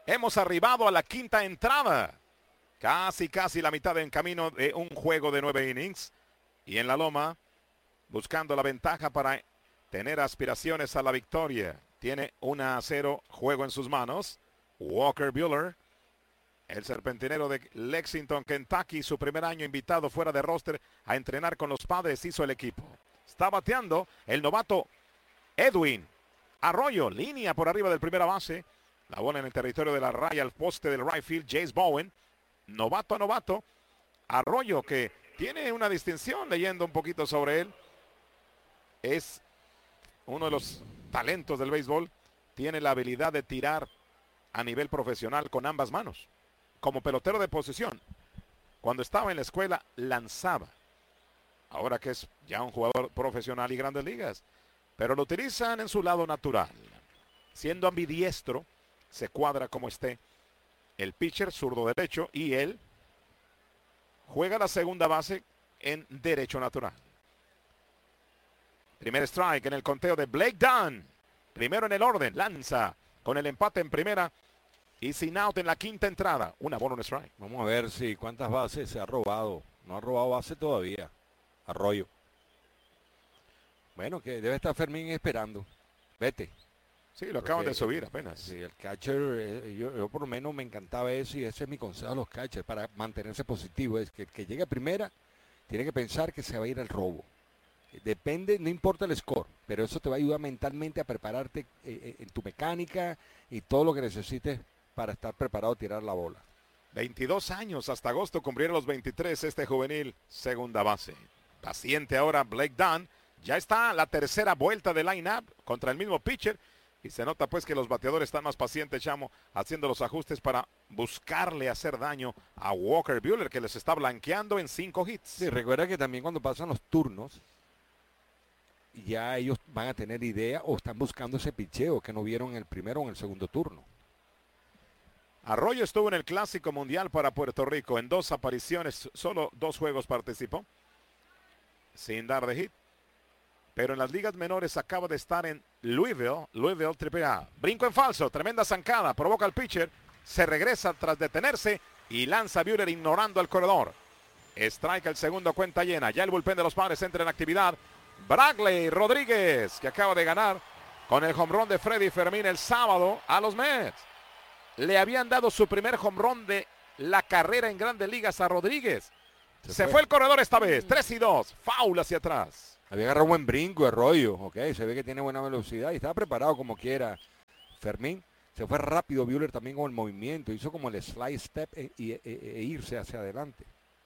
Hemos arribado a la quinta entrada. Casi la mitad en camino de un juego de 9 innings. Y en la loma, buscando la ventaja para tener aspiraciones a la victoria. Tiene 1-0 juego en sus manos. Walker Buehler, el serpentinero de Lexington, Kentucky, su primer año invitado fuera de roster a entrenar con los Padres, hizo el equipo. Está bateando el novato Edwin Arroyo, línea por arriba del primera base. La bola en el territorio de la raya al poste del right field, Jace Bowen. Novato a novato. Arroyo, que tiene una distinción, leyendo un poquito sobre él. Es uno de los talentos del béisbol. Tiene la habilidad de tirar a nivel profesional con ambas manos. Como pelotero de posición. Cuando estaba en la escuela, lanzaba. Ahora que es ya un jugador profesional y grandes ligas. Pero lo utilizan en su lado natural. Siendo ambidiestro, se cuadra como esté el pitcher zurdo derecho y él juega la segunda base en derecho natural. Primer strike en el conteo de Blake Dunn. Primero en el orden, lanza con el empate en primera y sin out en la quinta entrada. Una bola, un strike. Vamos a ver si cuántas bases se ha robado. No ha robado base todavía. Arroyo. Bueno, que debe estar Fermín esperando. Vete. Sí, lo acaban de subir apenas. Sí, el catcher, yo por lo menos me encantaba eso y ese es mi consejo a los catchers para mantenerse positivo. Es que el que llegue a primera tiene que pensar que se va a ir al robo. Depende, no importa el score, pero eso te va a ayudar mentalmente a prepararte en tu mecánica y todo lo que necesites para estar preparado a tirar la bola. 22 años, hasta agosto cumplieron los 23 este juvenil segunda base. Paciente ahora Blake Dunn. Ya está la tercera vuelta de line-up contra el mismo pitcher. Y se nota pues que los bateadores están más pacientes, Chamo, haciendo los ajustes para buscarle hacer daño a Walker Buehler, que les está blanqueando en 5 hits. Sí, recuerda que también cuando pasan los turnos, ya ellos van a tener idea o están buscando ese picheo que no vieron en el primero o en el segundo turno. Arroyo estuvo en el Clásico Mundial para Puerto Rico. En 2 apariciones, solo 2 juegos participó, sin dar de hit. Pero en las ligas menores acaba de estar en Louisville AAA. Brinco en falso, tremenda zancada, provoca al pitcher, se regresa tras detenerse y lanza Buehler ignorando al corredor. Strike el segundo, cuenta llena. Ya el bullpen de los Padres entra en actividad. Bradley Rodríguez, que acaba de ganar con el home run de Freddy Fermín el sábado a los Mets. Le habían dado su primer home run de la carrera en Grandes Ligas a Rodríguez. Se fue el corredor esta vez, 3-2, foul hacia atrás. Había agarrado buen brinco, Arroyo, ok, se ve que tiene buena velocidad y estaba preparado como quiera. Fermín se fue rápido, Buehler también con el movimiento, hizo como el slide step e irse hacia adelante.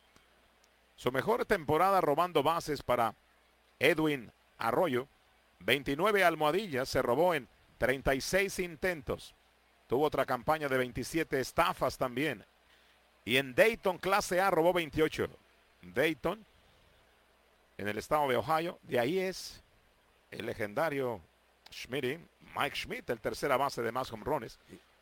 Su mejor temporada robando bases para Edwin Arroyo, 29 almohadillas, se robó en 36 intentos. Tuvo otra campaña de 27 estafas también. Y en Dayton, clase A, robó 28. Dayton, en el estado de Ohio. De ahí es el legendario Mike Schmidt, el tercera base de más home runs.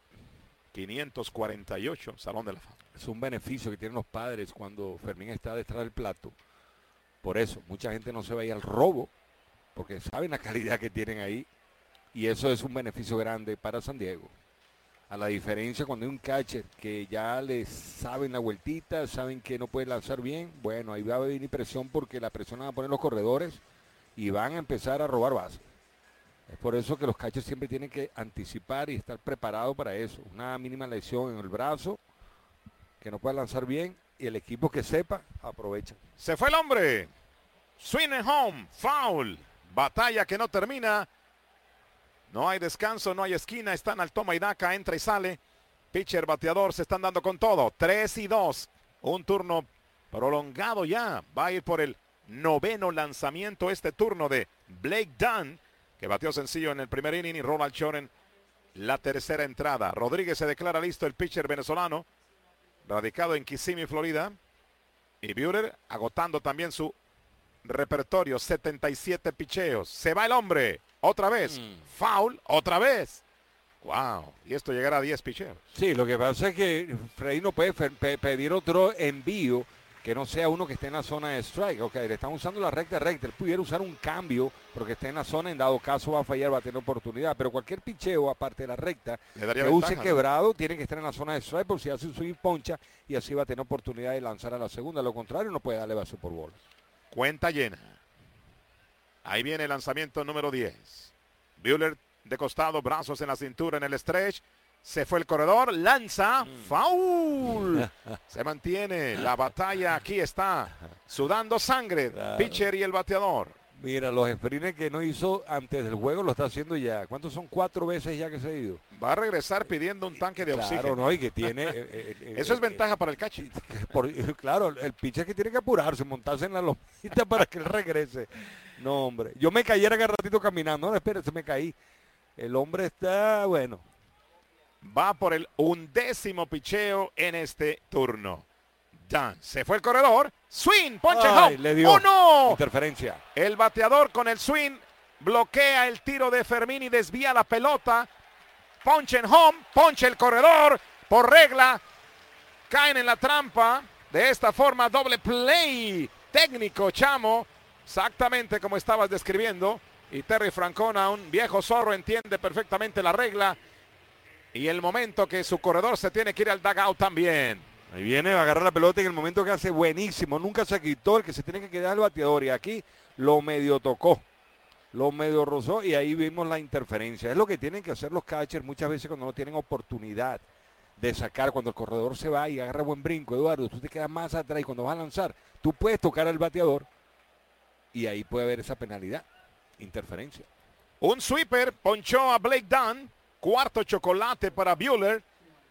548, Salón de la Fama. Es un beneficio que tienen los Padres cuando Fermín está detrás del plato. Por eso, mucha gente no se va a ir al robo, porque saben la calidad que tienen ahí. Y eso es un beneficio grande para San Diego. A la diferencia cuando hay un catcher que ya le saben la vueltita, saben que no puede lanzar bien, bueno, ahí va a venir presión porque la presión la van a poner los corredores y van a empezar a robar bases. Es por eso que los catchers siempre tienen que anticipar y estar preparados para eso. Una mínima lesión en el brazo, que no pueda lanzar bien, y el equipo que sepa, aprovecha. Se fue el hombre. Swing and home, foul. Batalla que no termina. No hay descanso, no hay esquina, están al toma y daca, entra y sale. Pitcher, bateador, se están dando con todo. 3-2. Un turno prolongado ya. Va a ir por el 9º lanzamiento este turno de Blake Dunn, que bateó sencillo en el primer inning y rola al short en la tercera entrada. Rodríguez se declara listo, el pitcher venezolano, radicado en Kissimmee, Florida. Y Buehler agotando también su repertorio, 77 picheos. Se va el hombre. Otra vez, foul, otra vez. Wow, y esto llegará a 10 picheos. Sí, lo que pasa es que Freddy no puede pedir otro envío que no sea uno que esté en la zona de strike. Ok, le están usando la recta. Él pudiera usar un cambio porque esté en la zona, en dado caso va a fallar, va a tener oportunidad. Pero cualquier picheo, aparte de la recta, que ventaja, use ¿no? quebrado, tiene que estar en la zona de strike, por si hace un swing poncha y así va a tener oportunidad de lanzar a la segunda. Lo contrario, no puede darle base por bola. Cuenta llena. Ahí viene el lanzamiento número 10. Buehler de costado, brazos en la cintura, en el stretch. Se fue el corredor, lanza, foul. Se mantiene la batalla, aquí está, sudando sangre, claro. Pitcher y el bateador. Mira, los sprints que no hizo antes del juego lo está haciendo ya. ¿Cuántos son? 4 veces ya que se ha ido. Va a regresar pidiendo un tanque de oxígeno. Claro, no, y que tiene... Eso es ventaja para el catcher. Claro, el pitcher que tiene que apurarse, montarse en la lomita para que él regrese. No, hombre. Yo me caí hace ratito caminando. No, espérate, me caí. El hombre está, bueno. Va por el 11º picheo en este turno. Dan, se fue el corredor. Swing, ponche home. Le dio ¡Oh, no! interferencia. El bateador con el swing bloquea el tiro de Fermín y desvía la pelota. Ponche en home, ponche el corredor. Por regla, caen en la trampa. De esta forma, doble play técnico, Chamo. Exactamente como estabas describiendo. Y Terry Francona, un viejo zorro, entiende perfectamente la regla. Y el momento que su corredor se tiene que ir al dugout también. Ahí viene a agarrar la pelota en el momento que hace buenísimo. Nunca se quitó, el que se tiene que quedar el bateador. Y aquí lo medio tocó, lo medio rozó y ahí vimos la interferencia. Es lo que tienen que hacer los catchers muchas veces cuando no tienen oportunidad de sacar. Cuando el corredor se va y agarra buen brinco, Eduardo, tú te quedas más atrás y cuando vas a lanzar, tú puedes tocar al bateador y ahí puede haber esa penalidad, interferencia. Un sweeper ponchó a Blake Dunn. Cuarto chocolate para Buehler.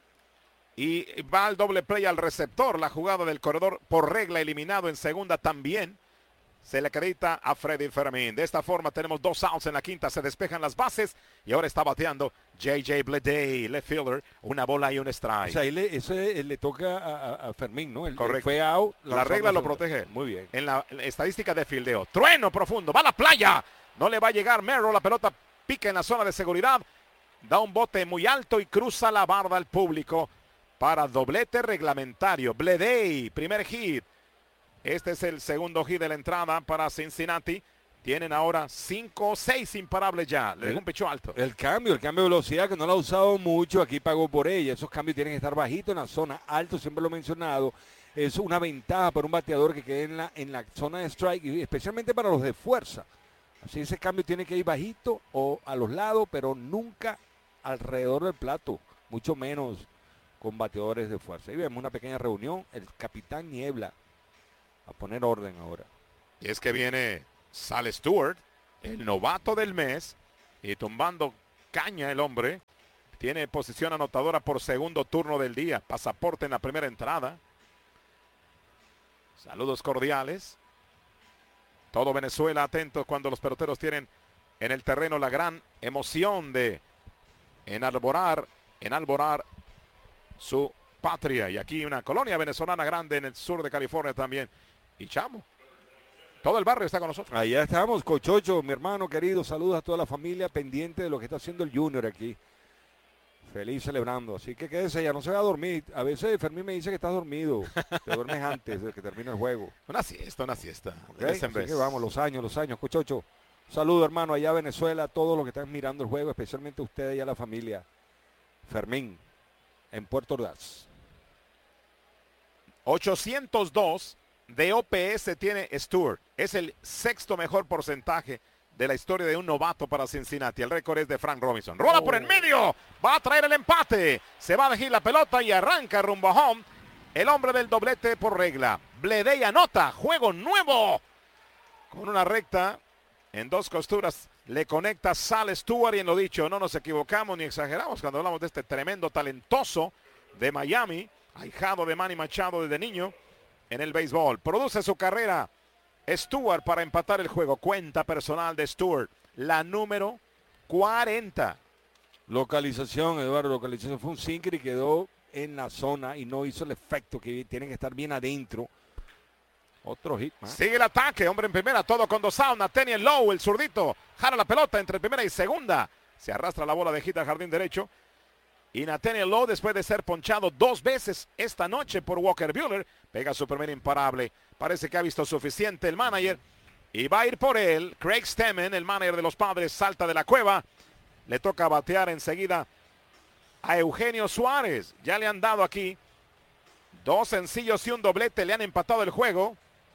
Y va al doble play al receptor. La jugada del corredor por regla eliminado en segunda también. Se le acredita a Freddy Fermín. De esta forma tenemos 2 outs en la quinta. Se despejan las bases. Y ahora está bateando J.J. Bleday, left fielder. Una bola y un strike. O sea, ahí le toca a Fermín, ¿no? Correcto. Fue out. La regla lo protege. Muy bien. En la estadística de fildeo. Trueno profundo. Va a la playa. No le va a llegar Merrill. La pelota pica en la zona de seguridad. Da un bote muy alto y cruza la barda al público para doblete reglamentario. Bleday, primer hit. Este es el segundo hit de la entrada para Cincinnati. Tienen ahora 5 o 6 imparables ya. Le dejó un pecho alto. El cambio de velocidad que no lo ha usado mucho, aquí pagó por ella. Esos cambios tienen que estar bajitos en la zona alto, siempre lo he mencionado. Es una ventaja para un bateador que quede en la zona de strike, y especialmente para los de fuerza. Así ese cambio tiene que ir bajito o a los lados, pero nunca alrededor del plato, mucho menos con bateadores de fuerza. Ahí vemos una pequeña reunión, el capitán Niebla a poner orden ahora. Y es que viene Sal Stewart, el novato del mes, y tumbando caña el hombre. Tiene posición anotadora por segundo turno del día, pasaporte en la primera entrada. Saludos cordiales. Todo Venezuela atentos cuando los peloteros tienen en el terreno la gran emoción de enalborar su patria. Y aquí una colonia venezolana grande en el sur de California también. Y Chamo, todo el barrio está con nosotros. Allá estamos, Cochocho, mi hermano querido. Saludos a toda la familia pendiente de lo que está haciendo el Junior aquí. Feliz celebrando. Así que quédese ya, no se va a dormir. A veces Fermín me dice que estás dormido. Te duermes antes de que termine el juego. Una siesta. Okay. Así que vamos, los años, Cochocho. Saludos, hermano, allá a Venezuela, a todos los que están mirando el juego, especialmente ustedes y a la familia. Fermín, en Puerto Ordaz. 802 de OPS tiene Stewart. Es el sexto mejor porcentaje de la historia de un novato para Cincinnati. El récord es de Frank Robinson. Rola por el medio. Va a traer el empate. Se va a dejar la pelota y arranca rumbo a home. El hombre del doblete por regla. Bleday anota. Juego nuevo. Con una recta en 2 costuras le conecta Sal Stewart, y en lo dicho, no nos equivocamos ni exageramos cuando hablamos de este tremendo talentoso de Miami, ahijado de Manny Machado desde niño en el béisbol. Produce su carrera Stewart para empatar el juego. Cuenta personal de Stewart, la número 40. Localización, Eduardo, localización. Fue un sinker y quedó en la zona y no hizo el efecto que tiene que estar bien adentro. Otro hit más. Sigue el ataque, hombre en primera, todo con 2 outs. Nathaniel Lowe, el zurdito, jala la pelota entre primera y segunda. Se arrastra la bola de hit al jardín derecho. Y Nathaniel Lowe, después de ser ponchado 2 veces esta noche por Walker Buehler, pega su primer imparable. Parece que ha visto suficiente el manager y va a ir por él. Craig Stammen, el manager de los Padres, salta de la cueva. Le toca batear enseguida a Eugenio Suárez. Ya le han dado aquí 2 sencillos y un doblete. Le han empatado el juego.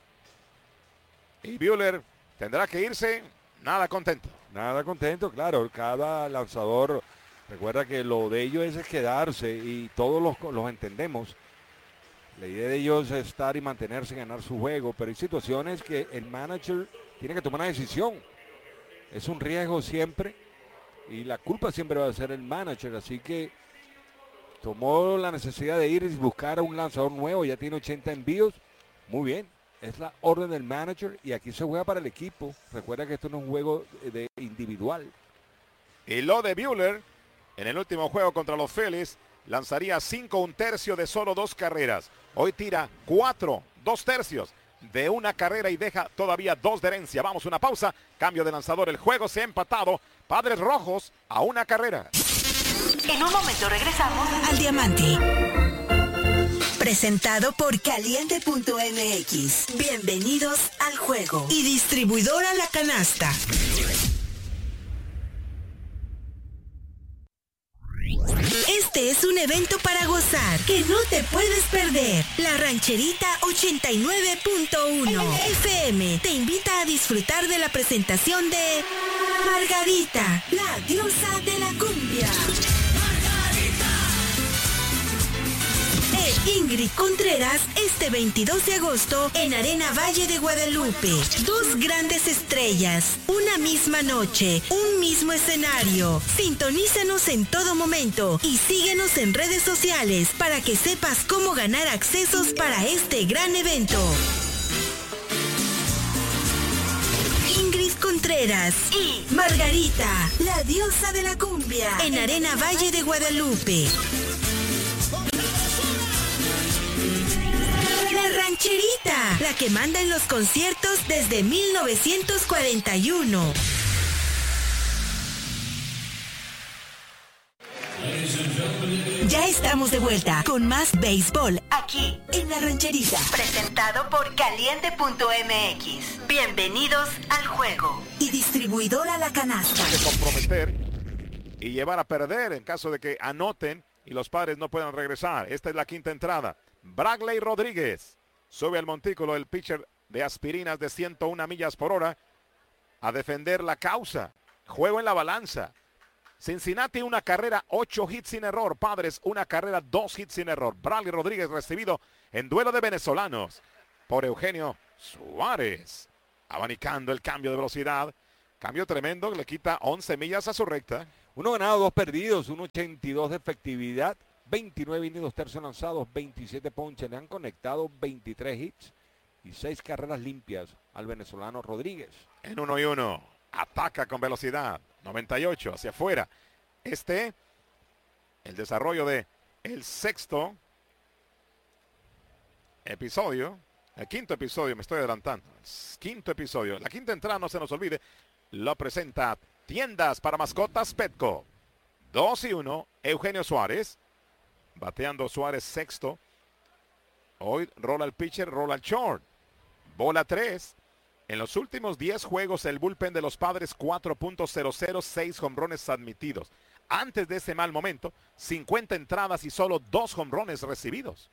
Y Buehler tendrá que irse nada contento. Nada contento, claro. Cada lanzador, recuerda que lo de ellos es quedarse y todos los entendemos. La idea de ellos es estar y mantenerse, ganar su juego, pero hay situaciones que el manager tiene que tomar una decisión. Es un riesgo siempre y la culpa siempre va a ser el manager, así que tomó la necesidad de ir y buscar a un lanzador nuevo, ya tiene 80 envíos, muy bien, es la orden del manager y aquí se juega para el equipo. Recuerda que esto no es un juego de individual. Y lo de Buehler, en el último juego contra los Phillies, lanzaría 5 1/3 de solo 2 carreras. Hoy tira 4 2/3 de 1 carrera y deja todavía 2 de herencia. Vamos a una pausa, cambio de lanzador, el juego se ha empatado. Padres Rojos a 1 carrera. En un momento regresamos al Diamante. Presentado por Caliente.mx. Bienvenidos al juego. Y distribuidora La Canasta. Este es un evento para gozar que no te puedes perder. La Rancherita 89.1 FM te invita a disfrutar de la presentación de Margarita, la diosa de la cumbia. Ingrid Contreras este 22 de agosto en Arena Valle de Guadalupe. 2 grandes estrellas, una misma noche, un mismo escenario. Sintonízanos en todo momento y síguenos en redes sociales para que sepas cómo ganar accesos para este gran evento. Ingrid Contreras y Margarita, la diosa de la cumbia, en Arena Valle de Guadalupe. La Rancherita, la que manda en los conciertos desde 1941. Ya estamos de vuelta con más béisbol aquí en La Rancherita. Presentado por Caliente.mx. Bienvenidos al juego. Y distribuidora La Canasta. De comprometer y llevar a perder en caso de que anoten y los Padres no puedan regresar. Esta es la 5ª entrada. Bradley Rodríguez sube al montículo, el pitcher de aspirinas de 101 millas por hora a defender la causa. Juego en la balanza. Cincinnati 1 carrera, 8 hits sin error. Padres 1 carrera, 2 hits sin error. Bradley Rodríguez recibido en duelo de venezolanos por Eugenio Suárez. Abanicando el cambio de velocidad. Cambio tremendo, le quita 11 millas a su recta. 1 ganado, 2 perdidos, 1.82 de efectividad. 29 innings, 2 tercios lanzados, 27 ponches. Le han conectado 23 hits y 6 carreras limpias al venezolano Rodríguez. En 1-1. Ataca con velocidad. 98 hacia afuera. El desarrollo de el 6º episodio. El 5º episodio, me estoy adelantando. El 5º episodio. La 5ª entrada, no se nos olvide. Lo presenta Tiendas para Mascotas Petco. 2-1. Eugenio Suárez. Bateando Suárez 6º. Hoy rola el pitcher, rola el short. Bola 3. En los últimos 10 juegos el bullpen de los Padres 4.00, 6 jonrones admitidos. Antes de ese mal momento, 50 entradas y solo 2 jonrones recibidos.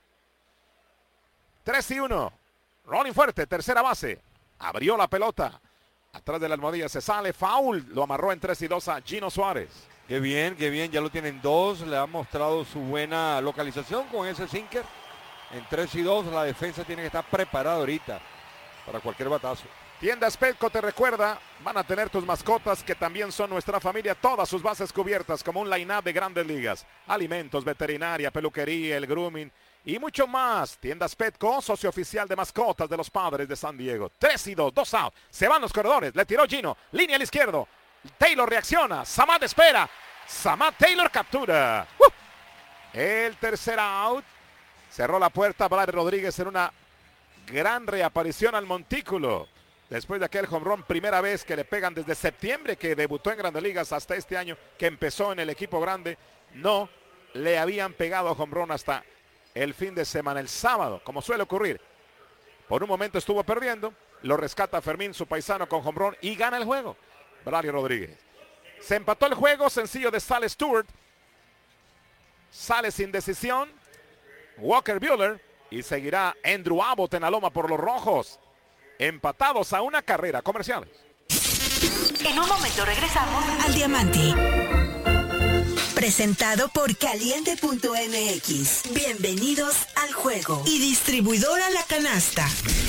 3-1. Rolling fuerte, tercera base. Abrió la pelota. Atrás de la almohadilla se sale, foul. Lo amarró en 3-2 a Gino Suárez. Qué bien, ya lo tienen 2, le ha mostrado su buena localización con ese sinker. En 3-2 la defensa tiene que estar preparada ahorita para cualquier batazo. Tiendas Petco te recuerda, van a tener tus mascotas que también son nuestra familia, todas sus bases cubiertas como un line-up de grandes ligas. Alimentos, veterinaria, peluquería, el grooming y mucho más. Tiendas Petco, socio oficial de mascotas de los Padres de San Diego. 3-2, 2 out, se van los corredores, le tiró Gino, línea al izquierdo. Taylor reacciona, Samad espera, Samad Taylor captura. El tercer out, cerró la puerta Bradley Rodríguez en una gran reaparición al montículo. Después de aquel home run, primera vez que le pegan desde septiembre que debutó en Grandes Ligas hasta este año que empezó en el equipo grande. No le habían pegado home run hasta el fin de semana, el sábado, como suele ocurrir. Por un momento estuvo perdiendo, lo rescata Fermín, su paisano, con home run y gana el juego. Braulio Rodríguez. Se empató el juego, sencillo de Sale Stewart. Sale sin decisión Walker Buehler y seguirá Andrew Abbott en la loma por los rojos. Empatados a una carrera. Comerciales. En un momento regresamos Al Diamante. Presentado por Caliente.mx. Bienvenidos al juego. Y distribuidora La Canasta.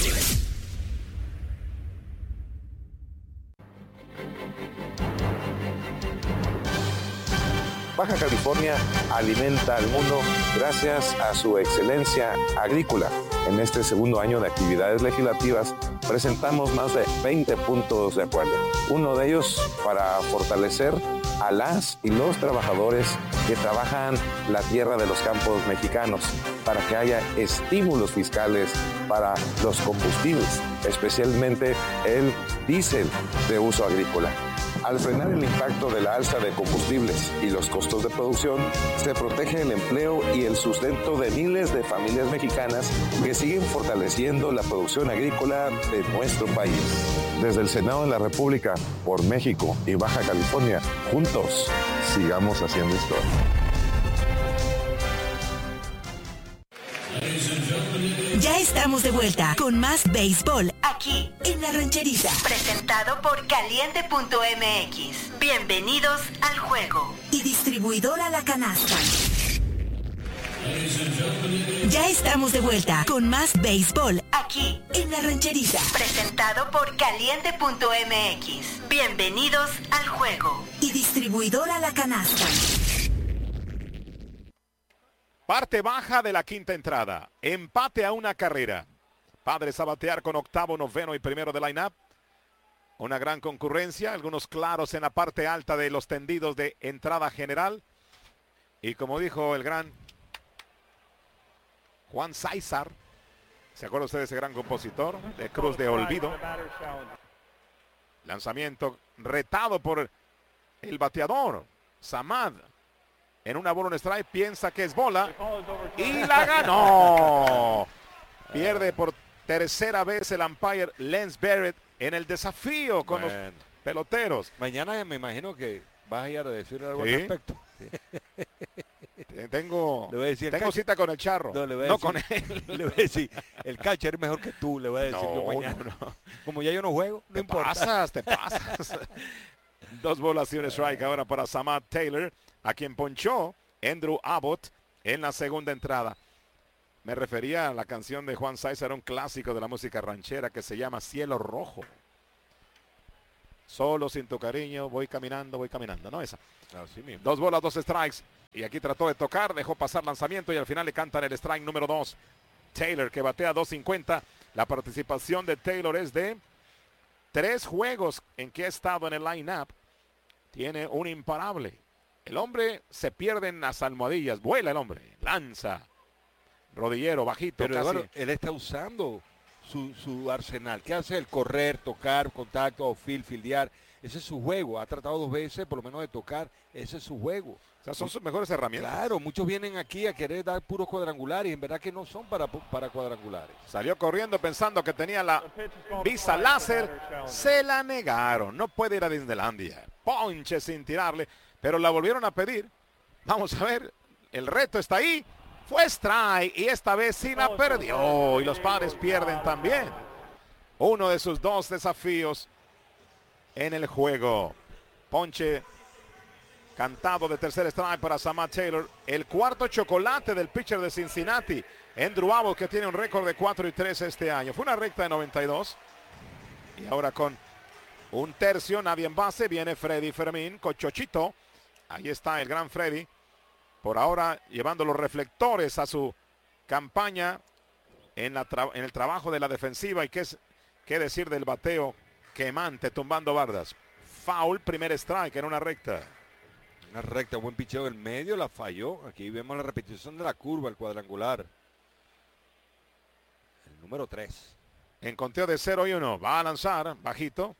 Baja California alimenta al mundo gracias a su excelencia agrícola. En este segundo año de actividades legislativas presentamos más de 20 puntos de acuerdo. Uno de ellos para fortalecer a las y los trabajadores que trabajan la tierra de los campos mexicanos, para que haya estímulos fiscales para los combustibles, especialmente el diésel de uso agrícola. Al frenar el impacto de la alza de combustibles y los costos de producción, se protege el empleo y el sustento de miles de familias mexicanas que siguen fortaleciendo la producción agrícola de nuestro país. Desde el Senado de la República, por México y Baja California, juntos, sigamos haciendo historia. Ya estamos de vuelta con más béisbol aquí en La Rancherita. presentado por Caliente.mx. Bienvenidos al juego. Y distribuidora La Canasta. Ya estamos de vuelta con más béisbol Aquí en La Rancherita. presentado por Caliente.mx. Bienvenidos al juego. Y distribuidora La Canasta. Parte baja de la quinta entrada. Empate a una carrera. Padres a batear con octavo, noveno y primero de line-up. Una gran concurrencia. Algunos claros en la parte alta de los tendidos de entrada general. Y como dijo el gran Juan César, ¿se acuerda usted de ese gran compositor? De Cruz de Olvido. Lanzamiento retado por el bateador Samad. En una bola, un strike, piensa que es bola y la ganó. Pierde por tercera vez el umpire Lance Barrett en el desafío con los peloteros. Mañana me imagino que vas a ir a decir algo ¿Sí? al respecto. Tengo Le voy a decir, tengo cita con el charro, No, le voy a no decir- con él. Le voy a decir, el catcher es mejor que tú, le voy a decir yo No, mañana. no. Como ya yo no juego, no Te importa. te pasas. Dos bolas y un strike ahora para Samad Taylor, a quien ponchó Andrew Abbott en la segunda entrada. Me refería a la canción de Juan César, un clásico de la música ranchera que se llama Cielo Rojo. Solo sin tu cariño, voy caminando, ¿no? Esa. Así mismo. Dos bolas, dos strikes. Y aquí trató de tocar, dejó pasar lanzamiento y al final le cantan el strike número 2. Taylor, que batea 250. La participación de Taylor es de 3 juegos en que ha estado en el line-up. Tiene un imparable. El hombre se pierde en las almohadillas. Vuela el hombre. Lanza. Rodillero, bajito. Pero casi. Eduardo, él está usando su arsenal. ¿Qué hace? El correr, tocar, contacto, fildear. Ese es su juego. Ha tratado 2 veces por lo menos de tocar. Ese es su juego. O sea, son sus mejores herramientas. Claro, muchos vienen aquí a querer dar puros cuadrangulares y en verdad que no son para cuadrangulares. Salió corriendo pensando que tenía la visa láser. Se la negaron. No puede ir a Disneylandia. Ponche sin tirarle. Pero la volvieron a pedir. Vamos a ver. El reto está ahí. Fue strike. Y esta vez sí la perdió. Y los Padres pierden también. Uno de sus 2 desafíos en el juego. Ponche cantado de tercer strike para Samad Taylor. El cuarto chocolate del pitcher de Cincinnati, Andrew Abbott, que tiene un récord de 4-3 este año. Fue una recta de 92. Y ahora con un tercio, nadie en base, viene Freddy Fermín con Chochito. Ahí está el gran Freddy. Por ahora llevando los reflectores a su campaña en el trabajo de la defensiva. Y qué decir del bateo quemante, tumbando bardas. Foul, primer strike en una recta. Una recta, buen picheo del medio, la falló. Aquí vemos la repetición de la curva, el cuadrangular. El número 3. En conteo de 0-1, va a lanzar, bajito.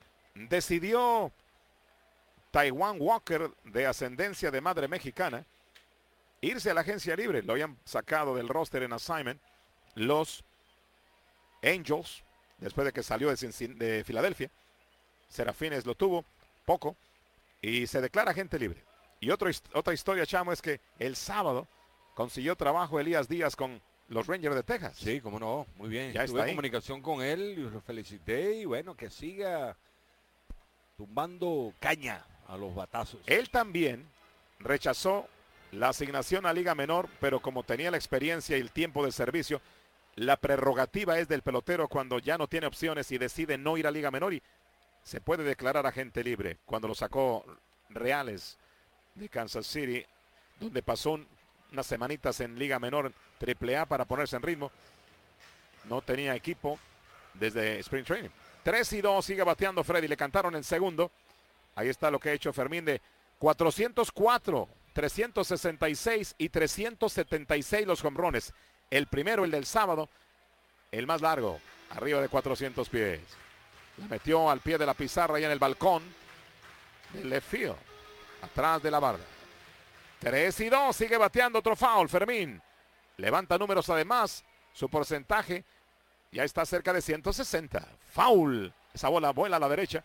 Decidió Taiwan Walker, de ascendencia de madre mexicana. irse a la agencia libre. Lo habían sacado del roster en assignment los Angels, después de que salió de Filadelfia. Serafines lo tuvo poco y se declara agente libre. Y otra historia, Chamo, es que el sábado consiguió trabajo Elías Díaz con los Rangers de Texas. Sí, cómo no, muy bien. Ya Tuve está comunicación con él y lo felicité y bueno, que siga tumbando caña a los batazos. Él también rechazó la asignación a Liga Menor, pero como tenía la experiencia y el tiempo de servicio, la prerrogativa es del pelotero cuando ya no tiene opciones y decide no ir a Liga Menor y se puede declarar agente libre. Cuando lo sacó Reales de Kansas City, donde pasó unas semanitas en Liga Menor AAA para ponerse en ritmo, no tenía equipo desde Spring Training. 3-2, sigue bateando Freddy, le cantaron en segundo. Ahí está lo que ha hecho Fermín de 404, 366 y 376 los jonrones. El primero, el del sábado, el más largo, arriba de 400 pies. La metió al pie de la pizarra y en el balcón del left field, atrás de la barda. 3-2, sigue bateando otro foul. Fermín levanta números además, su porcentaje ya está cerca de 160. Foul, esa bola vuela a la derecha.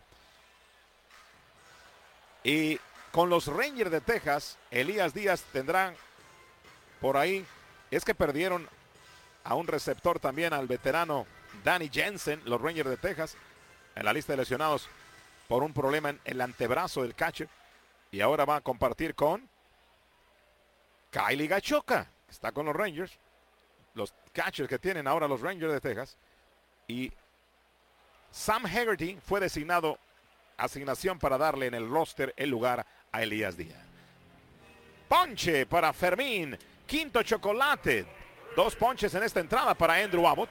Y con los Rangers de Texas, Elías Díaz tendrán por ahí, es que perdieron a un receptor también, al veterano Danny Jensen, los Rangers de Texas, en la lista de lesionados por un problema en el antebrazo del catcher. Y ahora va a compartir con Kylie Gachoka, que está con los Rangers, los catchers que tienen ahora los Rangers de Texas. Y Sam Haggerty fue designado asignación para darle en el roster el lugar a Elías Díaz. Ponche para Fermín, quinto chocolate. 2 ponches en esta entrada para Andrew Abbott.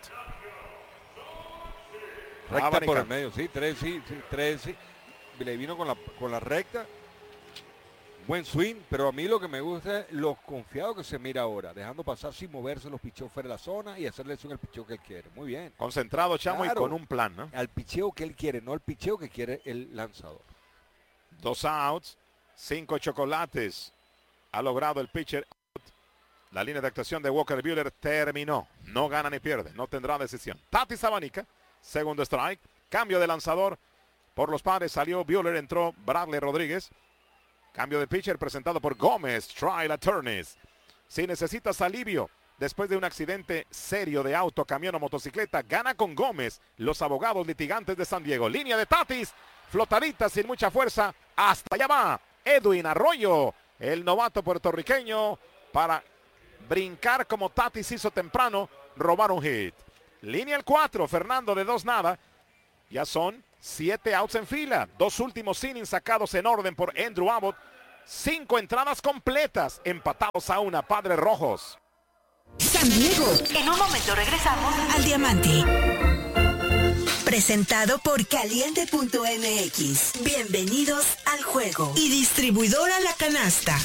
Recta por el medio, sí, 3, sí. Le vino con la recta. Buen swing, pero a mí lo que me gusta es lo confiado que se mira ahora, dejando pasar sin moverse los picheos fuera de la zona y hacerle swing al picheo que él quiere. Muy bien. Concentrado, Chamo, claro, y con un plan, ¿no? Al picheo que él quiere, no al picheo que quiere el lanzador. 2 outs, 5 chocolates. Ha logrado el pitcher. La línea de actuación de Walker Buehler terminó. No gana ni pierde, no tendrá decisión. Tatis abanica, segundo strike. Cambio de lanzador por los Padres. Salió Buehler, entró Bradley Rodríguez. Cambio de pitcher presentado por Gómez, Trial Attorneys. Si necesitas alivio después de un accidente serio de auto, camión o motocicleta, gana con Gómez, los abogados litigantes de San Diego. Línea de Tatis, flotadita sin mucha fuerza, hasta allá va Edwin Arroyo, el novato puertorriqueño, para brincar como Tatis hizo temprano, robar un hit. Línea el 4, Fernando de 2-0. Ya son 7 outs en fila. 2 últimos innings sacados en orden por Andrew Abbott. 5 entradas completas, empatados a 1, Padres Rojos. San Diego. En un momento regresamos Al Diamante. Presentado por Caliente.mx. Bienvenidos al juego. Y distribuidora La Canasta.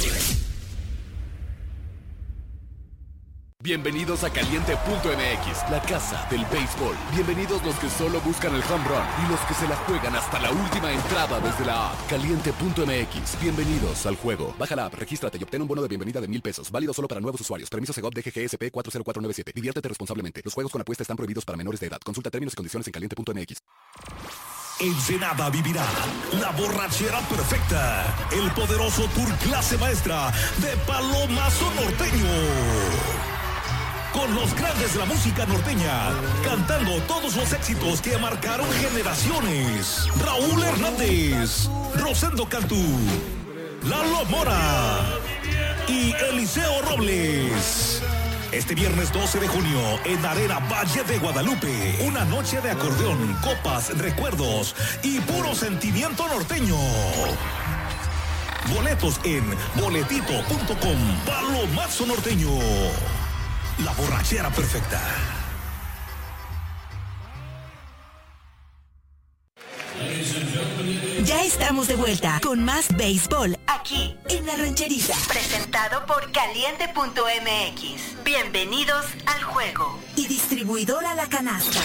Bienvenidos a Caliente.mx, la casa del béisbol. Bienvenidos los que solo buscan el home run y los que se la juegan hasta la última entrada desde la app. Caliente.mx, bienvenidos al juego. Baja la app, regístrate y obtén un bono de bienvenida de $1,000. Válido solo para nuevos usuarios. Permiso Segov DGGSP 40497. Diviértete responsablemente. Los juegos con apuesta están prohibidos para menores de edad. Consulta términos y condiciones en Caliente.mx. Ensenada vivirá la borrachera perfecta. El poderoso tour clase maestra de Palomazo Norteño. Con los grandes de la música norteña, cantando todos los éxitos que marcaron generaciones. Raúl Hernández, Rosendo Cantú, Lalo Mora y Eliseo Robles. Este viernes 12 de junio en Arena Valle de Guadalupe. Una noche de acordeón, copas, recuerdos y puro sentimiento norteño. Boletos en boletito.com. Palomazo Norteño. La borrachera perfecta. Ya estamos de vuelta con más béisbol aquí en La Rancherita. presentado por Caliente.mx. Bienvenidos al juego. Y distribuidora La Canasta.